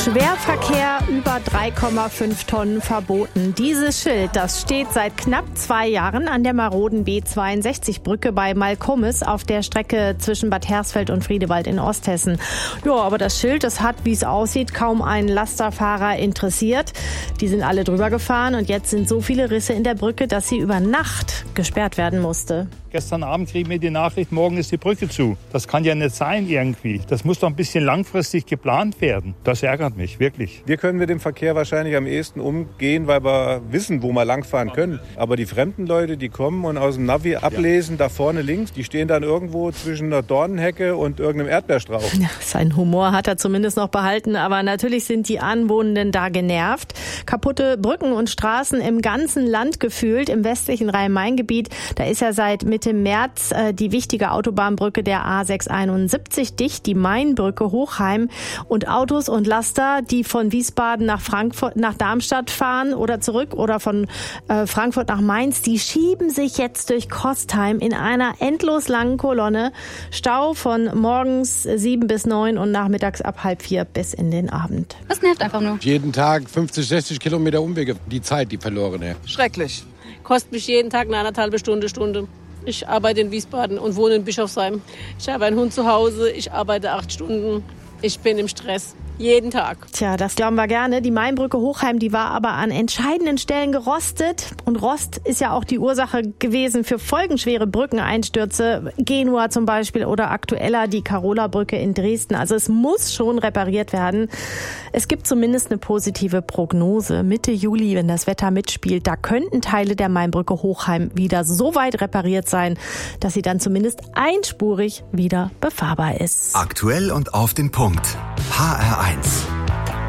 Schwerverkehr über 3,5 Tonnen verboten. Dieses Schild, das steht seit knapp 2 Jahren an der maroden B62-Brücke bei Malkummes auf der Strecke zwischen Bad Hersfeld und Friedewald in Osthessen. Ja, aber das Schild, das hat, wie es aussieht, kaum einen Lasterfahrer interessiert. Die sind alle drüber gefahren und jetzt sind so viele Risse in der Brücke, dass sie über Nacht gesperrt werden musste. Gestern Abend kriegen wir die Nachricht, morgen ist die Brücke zu. Das kann ja nicht sein irgendwie. Das muss doch ein bisschen langfristig geplant werden. Das ärgert mich, wirklich. Wir können mit dem Verkehr wahrscheinlich am ehesten umgehen, weil wir wissen, wo wir langfahren können. Aber die fremden Leute, die kommen und aus dem Navi ablesen, da vorne links, die stehen dann irgendwo zwischen einer Dornenhecke und irgendeinem Erdbeerstrauch. Ja, seinen Humor hat er zumindest noch behalten, aber natürlich sind die Anwohnenden da genervt. Kaputte Brücken und Straßen im ganzen Land gefühlt. Im westlichen Rhein-Main-Gebiet, da ist ja seit Mitte März die wichtige Autobahnbrücke der A671 dicht, die Mainbrücke Hochheim. Und Autos und Laster, die von Wiesbaden nach Frankfurt, nach Darmstadt fahren oder zurück oder von Frankfurt nach Mainz, die schieben sich jetzt durch Kostheim in einer endlos langen Kolonne. Stau von morgens 7 bis 9 und nachmittags ab 3:30 bis in den Abend. Das nervt einfach nur. Jeden Tag 50, 60 Kilometer Umwege. Die Zeit, die verlorene. Schrecklich. Kostet mich jeden Tag eine 1,5 Stunde. Ich arbeite in Wiesbaden und wohne in Bischofsheim. Ich habe einen Hund zu Hause, ich arbeite 8 Stunden. Ich bin im Stress. Jeden Tag. Tja, das glauben wir gerne. Die Mainbrücke Hochheim, die war aber an entscheidenden Stellen gerostet. Und Rost ist ja auch die Ursache gewesen für folgenschwere Brückeneinstürze. Genua zum Beispiel oder aktueller die Carola-Brücke in Dresden. Also es muss schon repariert werden. Es gibt zumindest eine positive Prognose. Mitte Juli, wenn das Wetter mitspielt, da könnten Teile der Mainbrücke Hochheim wieder so weit repariert sein, dass sie dann zumindest einspurig wieder befahrbar ist. Aktuell und auf den Punkt. HR1.